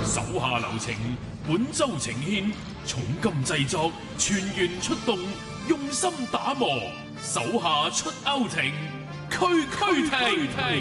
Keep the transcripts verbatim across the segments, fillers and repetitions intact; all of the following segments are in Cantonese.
手下留情，本周呈獻重金製作，全員出動，用心打磨，手下出歐庭，區區聽。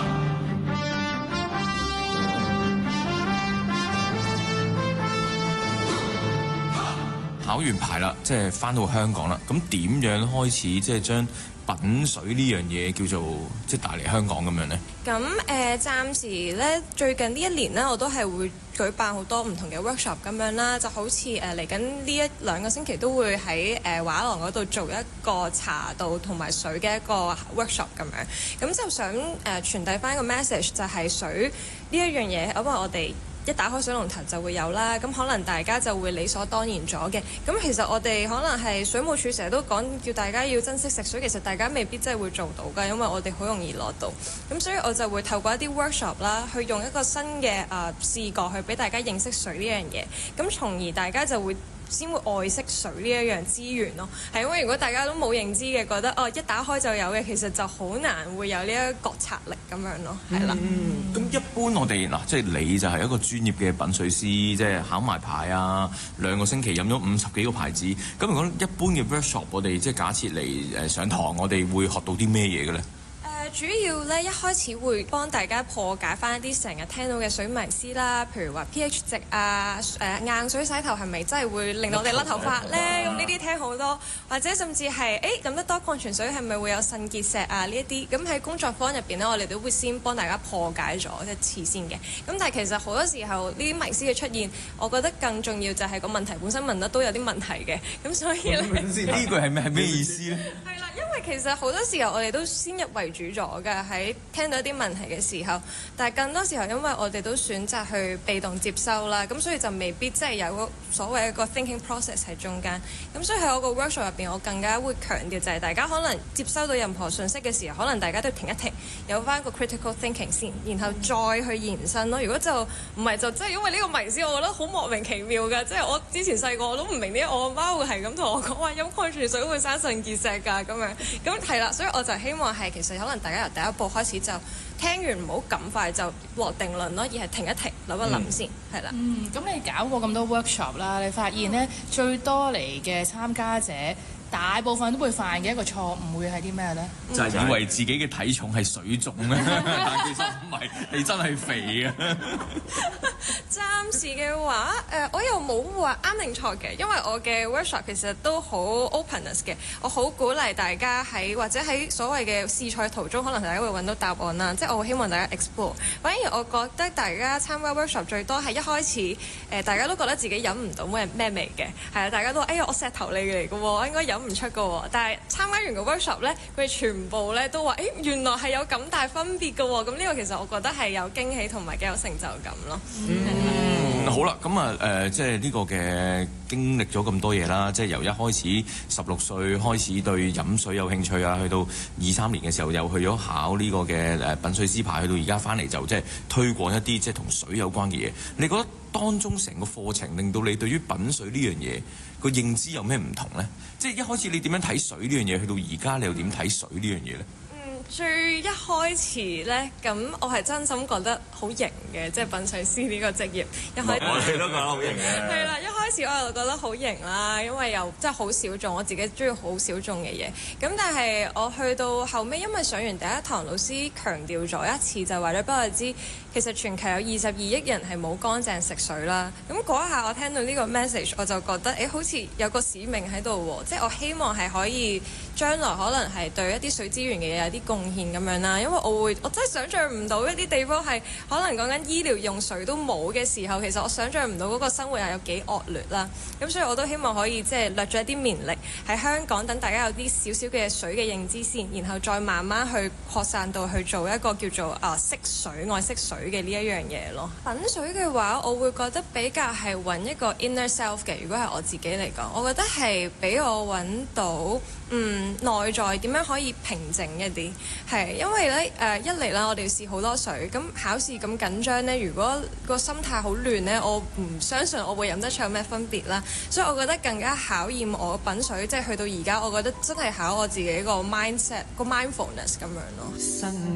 考完牌啦，即係翻到香港啦。咁點樣開始即係將品水呢樣嘢叫做即係帶嚟香港咁樣呢？ 咁誒、呃，暫時咧最近呢一年呢，我都係會舉辦好多唔同嘅 workshop 咁樣啦，就好似誒嚟緊呢一兩個星期都會喺誒、呃、畫廊嗰度做一個茶道同埋水嘅一個 workshop 咁樣。咁就想誒、呃、傳遞翻一個 message，就係水呢一樣嘢，因為我哋一打開水龍頭就會有啦，咁可能大家就會理所當然咗嘅。咁其實我哋可能係水務署成日都講叫大家要珍惜食水，其實大家未必真係會做到㗎，因為我哋好容易攞到。咁所以我就會透過一啲 workshop 啦，去用一個新嘅誒、呃、視覺去俾大家認識水呢樣嘢，咁從而大家就會先會愛惜水呢一樣資源咯。係因為如果大家都冇認知嘅，覺得哦一打開就有嘅，其實就好難會有呢一個覺察力咁樣咯。係啦。 嗯，咁一般我哋嗱，即係你就係一個專業嘅品水師，即係考埋牌啊，兩個星期飲咗五十幾個牌子。咁如果一般嘅 workshop，我哋即係假設嚟誒上堂，我哋會學到啲咩嘢嘅咧？ 主要咧一開始會幫大家破解翻一啲成日聽到嘅水迷思啦，譬如話 pH 值啊，誒、呃、硬水洗頭係咪真係會令到我哋甩頭髮咧？咁呢啲聽好多，或者甚至係誒飲得多礦泉水係咪會有腎結石啊？呢一啲咁喺工作坊入邊咧，我哋都會先幫大家破解咗一次先嘅。咁但係其實好多時候呢啲迷思嘅出現，我覺得更重要就係個問題本身問得都有啲問題嘅。咁所以咧，呢句係咩係咩意思咧？ 係啦，因為其實好多時候我哋都先入為主咗。嘅喺聽到一啲問題嘅時候，但係更多時候因為我哋都選擇去被動接收啦，咁所以就未必即係有個所謂一個 thinking process 喺中間。咁所以喺我個 workshop 入邊，我更加會強調就係大家可能接收到任何信息嘅時候，可能大家都停一停，有翻個 critical thinking 先，然後再去延伸咯。如果就唔係就即係因為呢個迷思，我覺得好莫名其妙㗎。即係我之前細個我都唔明點解我阿媽會係咁同我講話飲礦泉水會生腎結石㗎咁樣。咁係啦，所以我就希望係其實可能大家由第一步開始就聽完唔好咁快就落定論咯，而係停一停諗一諗先，係啦。 嗯，咁你搞過咁多 workshop 啦，你發現呢最多嚟嘅參加者大部分都會犯嘅一個錯誤會係啲咩呢？ 就係以為自己嘅體重係水腫咧，但其實唔係，你真係肥啊！ 暫時嘅話，誒、呃、我又冇話啱定錯嘅，因為我嘅 workshop 其實都好 openness 嘅，我好鼓勵大家喺或者喺所謂嘅試菜途中，可能大家會揾到答案啦。即係我好希望大家 explore。反而我覺得大家參加 workshop 最多係一開始誒、呃，大家都覺得自己飲唔到咩咩味嘅，係啊，大家都話：哎呀，我石頭脷嚟嘅喎，我應該飲唔出嘅喎。但係參加完個 workshop 咧，佢哋全部咧都話：誒、欸，原來係有咁大分別嘅喎。咁呢個其實我覺得係有驚喜同埋幾有成就感咯。 嗯嗯、好啦，咁啊誒，即係呢個嘅經歷咗咁多嘢啦，即係由一開始十六歲開始對飲水有興趣啊，去到二三年嘅時候又去咗考呢個嘅誒品水師牌，去到而家翻嚟就即係推廣一啲即係同水有關嘅嘢。你覺得當中成個課程令到你對於品水呢樣嘢個認知有咩唔同呢？即係一開始你點樣睇水呢樣嘢，去到而家你又點睇水呢樣嘢呢？ 最一開始呢，咁我係真心覺得好型嘅，即係品水師呢個職業。一開始我哋都覺得好型嘅。 係啦，一開始我又覺得好型啦，因為又真係好小眾，我自己中意好小眾嘅嘢。咁但係我去到後尾，因為上完第一堂，老師強調咗一次，就話咗俾我知，其實全球有二十二億人係冇乾淨食水啦。咁嗰一下我聽到呢個 message，我就覺得誒好似有個使命喺度喎，即係我希望係可以將來可能係對一啲水資源嘅嘢有啲貢獻咁樣啦。因為我會我真係想像唔到一啲地方係可能講緊醫療用水都冇嘅時候，其實我想像唔到嗰個生活係有幾惡劣啦。咁所以我都希望可以即係略咗一啲綿力喺香港，等大家有啲少少嘅水嘅認知先，然後再慢慢去擴散到去做一個叫做啊識水愛惜水嘅呢一樣嘢咯。品水嘅話，我會覺得比較係揾一個 inner self 嘅。如果係我自己嚟講，我覺得係俾我揾到嗯內在點樣可以平靜一啲。係因為咧誒、呃、一嚟啦，我哋要試好多水，咁考試咁緊張咧，如果個心態好亂咧，我唔相信我會飲得出有咩分別啦。所以我覺得更加考驗我品水，即係去到而家，我覺得真係考我自己個 mindset 個 mindfulness 咁樣咯。